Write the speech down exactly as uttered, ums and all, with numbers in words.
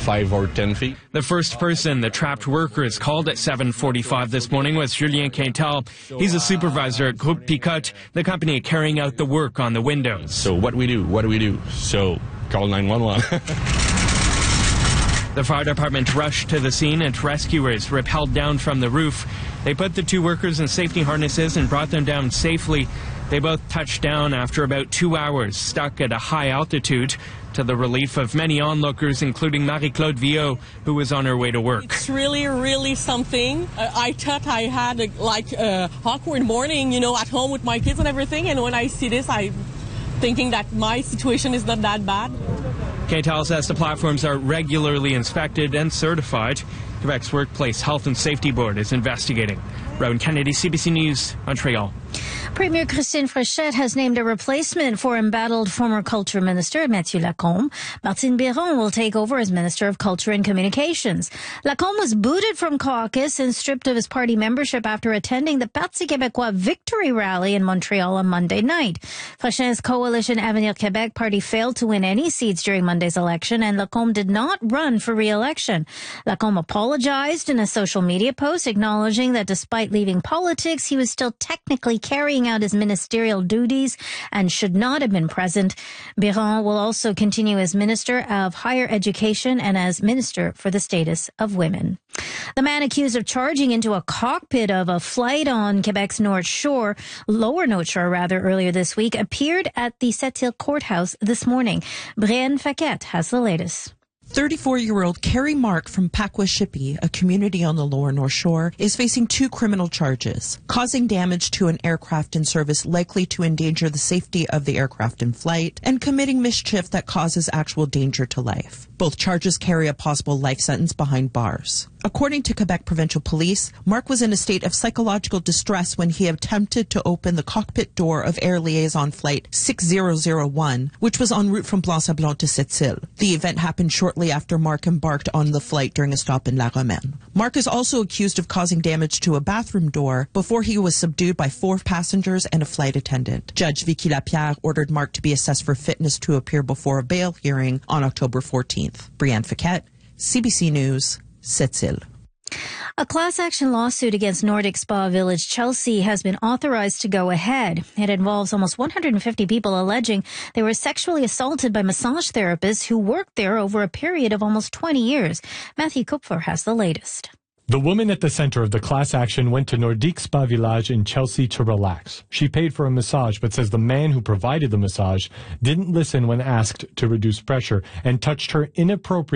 five or ten feet. The first person the trapped workers called at seven forty-five this morning was Julien Quintal. He's a supervisor at Groupe Picotte, the company carrying out the work on the windows. So what do we do? What do we do? So call nine one one. The fire department rushed to the scene and rescuers rappelled down from the roof. They put the two workers in safety harnesses and brought them down safely. They both touched down after about two hours, stuck at a high altitude, to the relief of many onlookers, including Marie-Claude Villot, who was on her way to work. It's really, really something. Uh, I thought I had a, like a awkward morning, you know, at home with my kids and everything, and when I see this, I'm thinking that my situation is not that bad. Quintal says the platforms are regularly inspected and certified. Quebec's Workplace Health and Safety Board is investigating. Rowan Kennedy, C B C News, Montreal. Premier Christine Fréchette has named a replacement for embattled former Culture Minister Mathieu Lacombe. Martine Biron will take over as Minister of Culture and Communications. Lacombe was booted from caucus and stripped of his party membership after attending the Parti Québécois victory rally in Montreal on Monday night. Fréchette's coalition Avenir Québec party failed to win any seats during Monday's election, and Lacombe did not run for re-election. Lacombe apologized in a social media post, acknowledging that despite leaving politics, he was still technically carrying out his ministerial duties and should not have been present. Biron will also continue as Minister of Higher Education and as Minister for the Status of Women. The man accused of charging into a cockpit of a flight on Quebec's North Shore, Lower North Shore rather, earlier this week, appeared at the Sept-Îles Courthouse this morning. Brienne Faquette has the latest. thirty-four-year-old Carrie Mark from Pakwashipi, a community on the Lower North Shore, is facing two criminal charges: causing damage to an aircraft in service likely to endanger the safety of the aircraft in flight, and committing mischief that causes actual danger to life. Both charges carry a possible life sentence behind bars. According to Quebec Provincial Police, Mark was in a state of psychological distress when he attempted to open the cockpit door of Air Liaison Flight six thousand one, which was en route from Blanc-Sablon to Sept-Îles. The event happened shortly after Mark embarked on the flight during a stop in La Romaine. Mark is also accused of causing damage to a bathroom door before he was subdued by four passengers and a flight attendant. Judge Vicky Lapierre ordered Mark to be assessed for fitness to appear before a bail hearing on October fourteenth. Brienne Faquette, C B C News, Sept-Îles. A class action lawsuit against Nordic Spa Village Chelsea has been authorized to go ahead. It involves almost one hundred fifty people alleging they were sexually assaulted by massage therapists who worked there over a period of almost twenty years. Matthew Kupfer has the latest. The woman at the center of the class action went to Nordique Spa Village in Chelsea to relax. She paid for a massage, but says the man who provided the massage didn't listen when asked to reduce pressure and touched her inappropriately